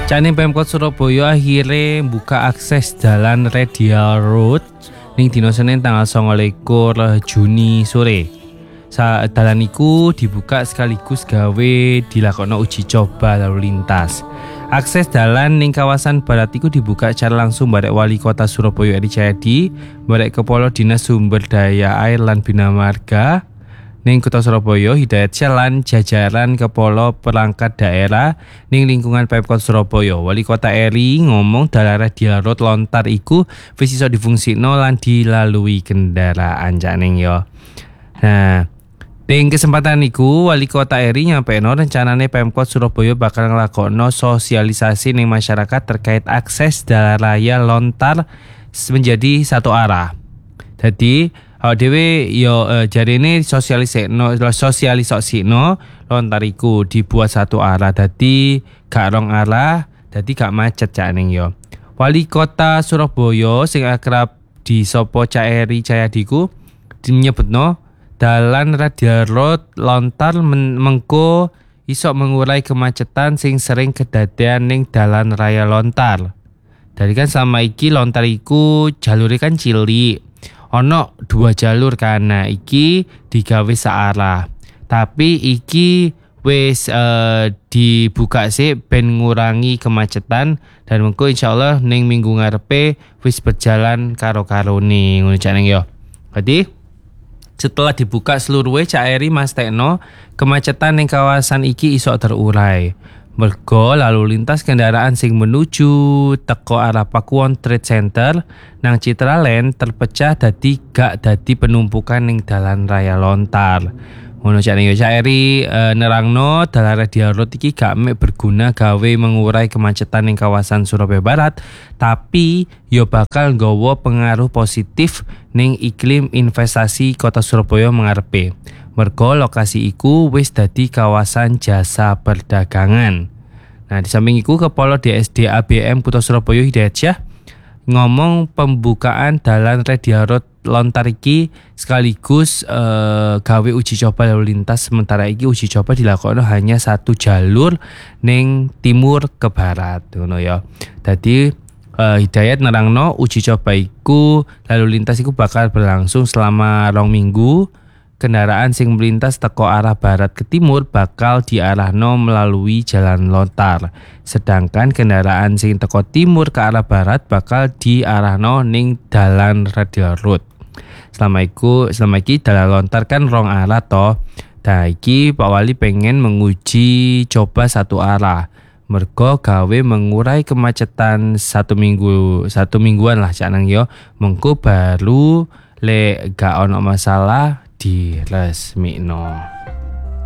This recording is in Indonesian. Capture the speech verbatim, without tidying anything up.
Cane Pemkot Surabaya akhirnya buka akses dalan Radial Road ning dina Senin tanggal songolikur Juni sore. Sa dalan iku dibuka sekaligus gawe dilakokno uji coba lalu lintas. Akses dalan ning kawasan barat iku dibuka secara langsung barek Wali Kota Surabaya Eri Cahyadi, barek Kepala Dinas Sumber Daya Air lan Bina Marga ning Kota Surabaya, Hidayat Syalan jajaran kepala perangkat daerah ning lingkungan Pemkot Surabaya. Wali Kota Eri ngomong dalan Radial Road lontar iku wis iso difungsikno lan dilalui kendaraan janing yo. Nah, ning kesempatan iku Wali Kota Eri nyampeno rencanane Pemkot Surabaya bakal nglakokno sosialisasi ning masyarakat terkait akses dalan raya lontar menjadi satu arah. Jadi awak dhewe yo uh, jarine sosialiseno sosialisasino lontar iku dibuat satu arah, dadi gak rong arah, dadi gak macet caning yo. Wali Kota Surabaya sing akrab disapa Cak Eri Cahyadi ku menyebutno dalan Radial Road lontar men- mengko iso mengurai kemacetan sing sering kedadean ning dalan raya lontar. Dari kan selama iki lontar iku jalure kan cilik. Ono dua jalur karena iki digawe searah. Tapi iki wis uh, dibuka sih ben ngurangi kemacetan dan mengko insyaallah ning minggu ngarepe wis berjalan karo-karone ngono jeneng yo. Jadi setelah dibuka seluruhnya Cak Eri Mas Tekno, kemacetan ning kawasan iki iso terurai. Mergo lalu lintas kendaraan sing menuju teko arah Pakuwon Trade Center nang Citra Land terpecah dadi gak dadi penumpukan ning dalan raya lontar. Ngono jane yo Cak Eri e, nerangno dalan Radial Road iki gak mek berguna gawe mengurai kemacetan ning kawasan Surabaya Barat, tapi yo bakal nggawa pengaruh positif ning iklim investasi Kota Surabaya mengarepe. Mergo lokasi iku wis dadi kawasan jasa perdagangan. Nah, di samping iku Kepala D S D A B M Kota Surabaya Hidayat Syah ngomong pembukaan dalan Radial Road lontar iki sekaligus uh, gawe uji coba lalu lintas. Sementara iki uji coba dilakoni hanya satu jalur ning timur ke barat ngono ya. Dadi uh, Hidayat nerangno uji coba iku lalu lintas iku bakal berlangsung selama rong minggu. Kendaraan sing melintas teko arah barat ke timur bakal diarahno melalui jalan lontar. Sedangkan kendaraan sing teko timur ke arah barat bakal diarahno ning dalan Radial Road. Selama iku, selama iki dalan lontar kan rong arah toh. Nah, iki Pak Wali pengen menguji coba satu arah. Mergo gawe mengurai kemacetan satu minggu, satu mingguan lah canang yo. Mengko baru le gak ono masalah diresmikno.